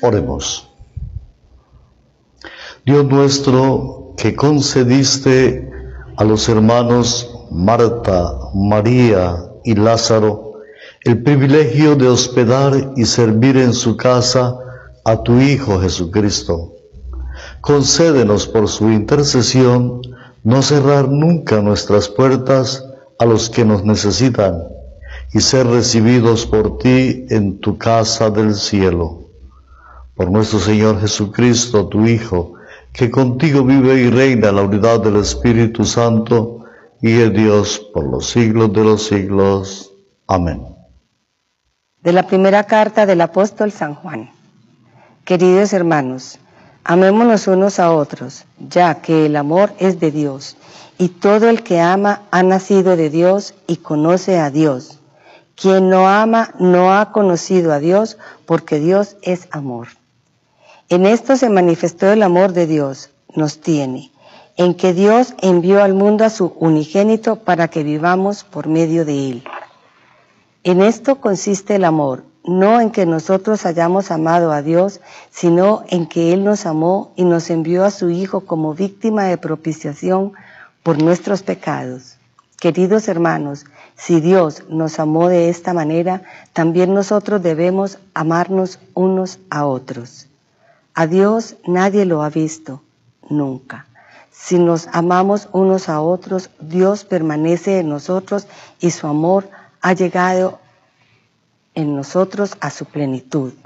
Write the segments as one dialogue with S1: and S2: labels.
S1: Oremos. Dios nuestro, que concediste a los hermanos Marta, María y Lázaro el privilegio de hospedar y servir en su casa a tu Hijo Jesucristo, concédenos por su intercesión no cerrar nunca nuestras puertas a los que nos necesitan y ser recibidos por ti en tu casa del cielo. Por nuestro Señor Jesucristo, tu Hijo, que contigo vive y reina en la unidad del Espíritu Santo, y es Dios por los siglos de los siglos. Amén.
S2: De la primera carta del apóstol San Juan. Queridos hermanos, amémonos unos a otros, ya que el amor es de Dios, y todo el que ama ha nacido de Dios y conoce a Dios. Quien no ama no ha conocido a Dios, porque Dios es amor. En esto se manifestó el amor de Dios, nos tiene, en que Dios envió al mundo a su unigénito para que vivamos por medio de él. En esto consiste el amor, no en que nosotros hayamos amado a Dios, sino en que Él nos amó y nos envió a su Hijo como víctima de propiciación por nuestros pecados. Queridos hermanos, si Dios nos amó de esta manera, también nosotros debemos amarnos unos a otros. A Dios nadie lo ha visto, nunca. Si nos amamos unos a otros, Dios permanece en nosotros y su amor ha llegado en nosotros a su plenitud.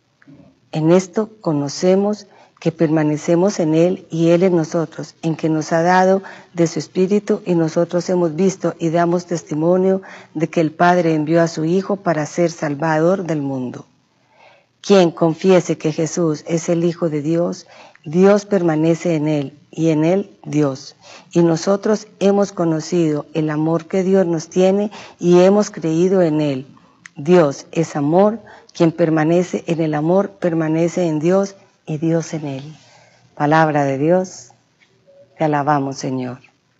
S2: En esto conocemos que permanecemos en Él y Él en nosotros, en que nos ha dado de su Espíritu y nosotros hemos visto y damos testimonio de que el Padre envió a su Hijo para ser Salvador del mundo. Quien confiese que Jesús es el Hijo de Dios, Dios permanece en Él y en Él Dios. Y nosotros hemos conocido el amor que Dios nos tiene y hemos creído en Él. Dios es amor, quien permanece en el amor permanece en Dios y Dios en Él. Palabra de Dios, te alabamos, Señor.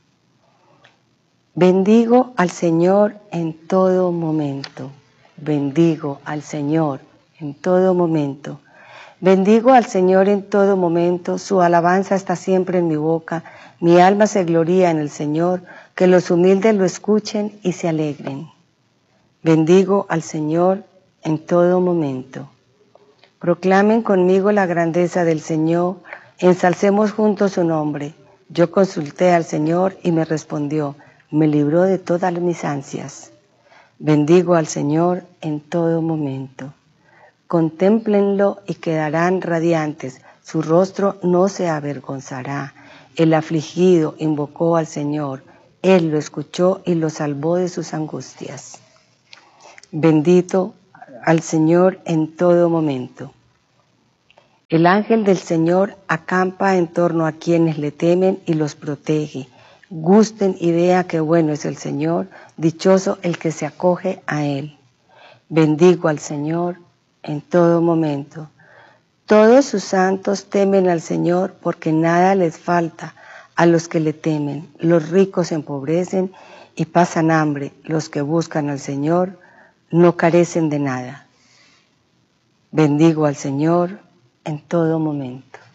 S2: Bendigo al Señor en todo momento. Bendigo al Señor en todo momento. Bendigo al Señor en todo momento, su alabanza está siempre en mi boca, mi alma se gloría en el Señor, que los humildes lo escuchen y se alegren. Bendigo al Señor en todo momento. Proclamen conmigo la grandeza del Señor, ensalcemos juntos su nombre. Yo consulté al Señor y me respondió, me libró de todas mis ansias. Bendigo al Señor en todo momento. Contémplenlo y quedarán radiantes, su rostro no se avergonzará. El afligido invocó al Señor, Él lo escuchó y lo salvó de sus angustias. Bendito al Señor en todo momento. El ángel del Señor acampa en torno a quienes le temen y los protege. Gusten y vean qué bueno es el Señor, dichoso el que se acoge a Él. Bendigo al Señor en todo momento. Todos sus santos temen al Señor porque nada les falta a los que le temen. Los ricos se empobrecen y pasan hambre. Los que buscan al Señor no carecen de nada. Bendigo al Señor en todo momento.